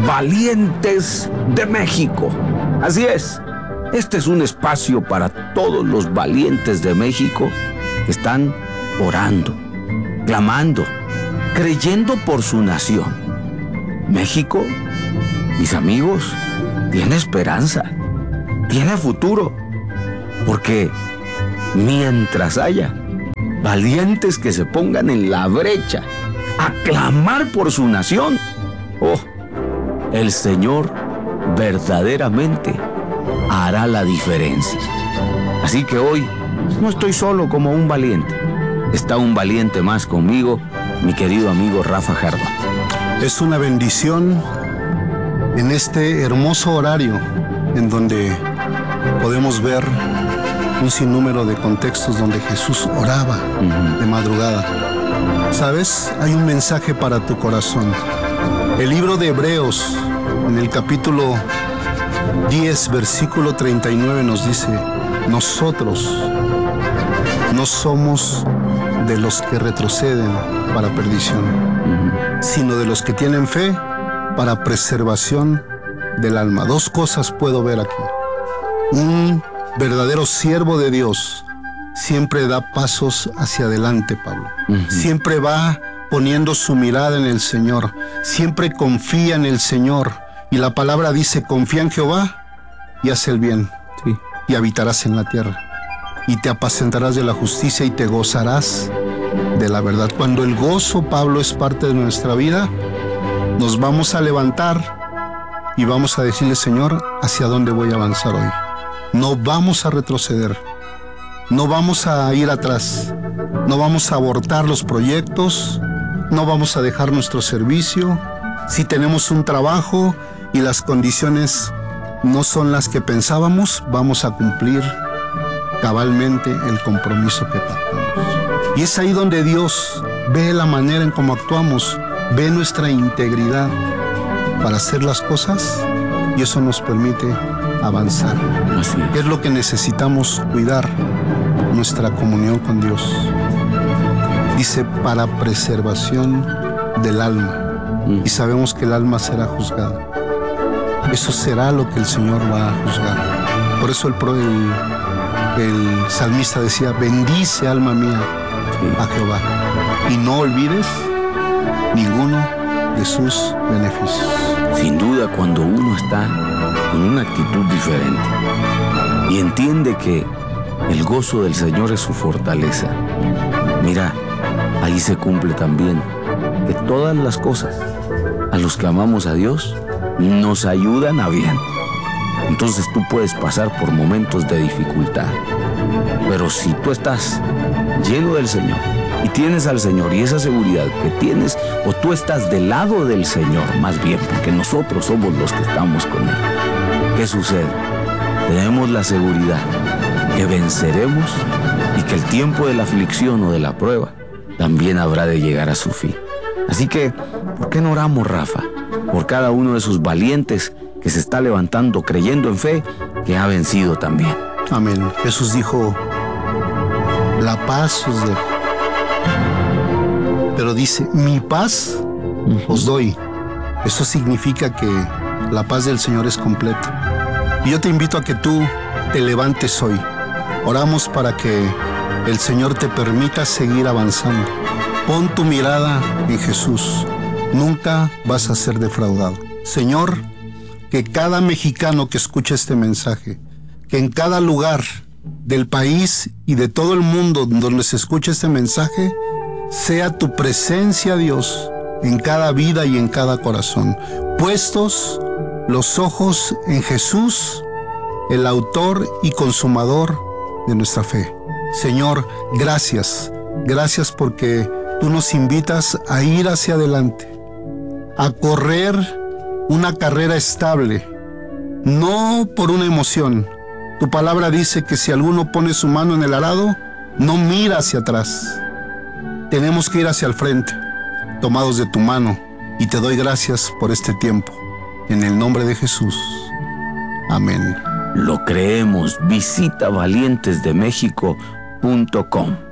Valientes de México. Así es, este es un espacio para todos los valientes de México que están orando, clamando, creyendo por su nación. México, mis amigos, tiene esperanza, tiene futuro, porque mientras haya valientes que se pongan en la brecha a clamar por su nación, el Señor verdaderamente hará la diferencia. Así que hoy no estoy solo como un valiente, está un valiente más conmigo, mi querido amigo Rafa Jardón. Es una bendición en este hermoso horario en donde podemos ver un sinnúmero de contextos donde Jesús oraba de madrugada. ¿Sabes? Hay un mensaje para tu corazón. El libro de Hebreos, en el capítulo 10, versículo 39, nos dice: nosotros no somos de los que retroceden para perdición, sino de los que tienen fe para preservación del alma. Dos cosas puedo ver aquí. Un verdadero siervo de Dios siempre da pasos hacia adelante, Pablo. Siempre va poniendo su mirada en el Señor. Siempre confía en el Señor. Y la palabra dice: confía en Jehová y haz el bien. Sí. Y habitarás en la tierra. Y te apacentarás de la justicia y te gozarás de la verdad. Cuando el gozo, Pablo, es parte de nuestra vida, nos vamos a levantar y vamos a decirle: Señor, ¿hacia dónde voy a avanzar hoy? No vamos a retroceder. No vamos a ir atrás. No vamos a abortar los proyectos. No vamos a dejar nuestro servicio. Si tenemos un trabajo y las condiciones no son las que pensábamos, vamos a cumplir cabalmente el compromiso que pactamos. Y es ahí donde Dios ve la manera en cómo actuamos, ve nuestra integridad para hacer las cosas, y eso nos permite avanzar. Así es. Es lo que necesitamos cuidar, nuestra comunión con Dios. Dice: para preservación del alma. Y sabemos que el alma será juzgada. Eso será lo que el Señor va a juzgar. Por eso el salmista decía: bendice, alma mía, a Jehová, y no olvides ninguno de sus beneficios. Sin duda, cuando uno está con una actitud diferente y entiende que el gozo del Señor es su fortaleza, mira, ahí se cumple también que todas las cosas a los que amamos a Dios nos ayudan a bien. Entonces tú puedes pasar por momentos de dificultad, pero si tú estás lleno del Señor y tienes al Señor y esa seguridad que tienes, o tú estás del lado del Señor, más bien, porque nosotros somos los que estamos con Él, ¿qué sucede? Tenemos la seguridad que venceremos y que el tiempo de la aflicción o de la prueba también habrá de llegar a su fin. Así que, ¿por qué no oramos, Rafa, por cada uno de esos valientes que se está levantando creyendo en fe, que ha vencido también? Amén. Jesús dijo: la paz os dejo. Pero dice: mi paz os doy. Eso significa que la paz del Señor es completa. Y yo te invito a que tú te levantes hoy. Oramos para que el Señor te permita seguir avanzando. Pon tu mirada en Jesús. Nunca vas a ser defraudado. Señor, que cada mexicano que escuche este mensaje, que en cada lugar del país y de todo el mundo donde se escuche este mensaje, sea tu presencia, Dios, en cada vida y en cada corazón. Puestos los ojos en Jesús, el autor y consumador de nuestra fe. Señor, gracias. Gracias porque tú nos invitas a ir hacia adelante, a correr una carrera estable, no por una emoción. Tu palabra dice que si alguno pone su mano en el arado, no mira hacia atrás. Tenemos que ir hacia el frente, tomados de tu mano, y te doy gracias por este tiempo. En el nombre de Jesús. Amén. Lo creemos. Visita valientesdemexico.com.